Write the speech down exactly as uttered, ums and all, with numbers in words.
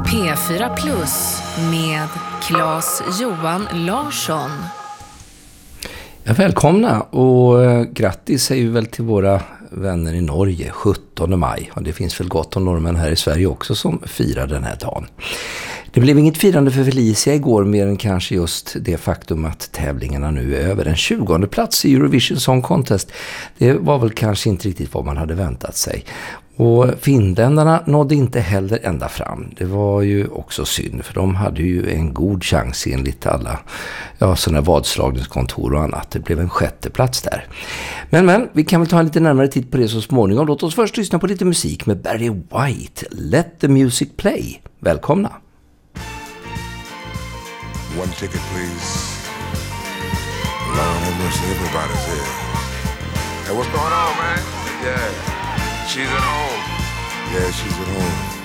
P fyra Plus med Claes-Johan Larsson. Ja, välkomna och eh, grattis säger vi väl till våra vänner i Norge sjuttonde maj. Och det finns väl gott om norrmän här i Sverige också som firar den här dagen. Det blev inget firande för Felicia igår mer än kanske just det faktum att tävlingarna nu är över. En tjugonde plats i Eurovision Song Contest, det var väl kanske inte riktigt vad man hade väntat sig. Och finländarna nådde inte heller ända fram. Det var ju också synd för de hade ju en god chans enligt alla ja, sådana vadslagningskontor och annat. Det blev en sjätte plats där. Men men, vi kan väl ta en lite närmare titt på det så småningom. Låt oss först lyssna på lite musik med Barry White. Let the music play. Välkomna! One ticket, please. Lord have mercy, everybody's here. Hey, what's going on, man? Yeah, she's at home. Yeah, she's at home.